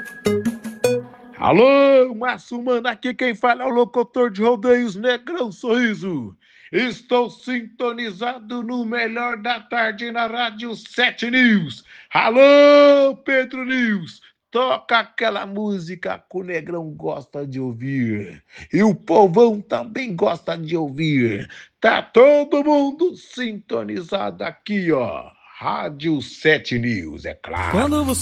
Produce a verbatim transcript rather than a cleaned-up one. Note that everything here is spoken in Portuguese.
Alô, Márcio Mano, aqui quem fala é o locutor de rodeios Negrão Sorriso. Estou sintonizado no melhor da tarde na Rádio sete News. Alô, Pedro News, toca aquela música que o Negrão gosta de ouvir. E o povão também gosta de ouvir. Tá todo mundo sintonizado aqui, ó. Rádio sete News, é claro. Quando você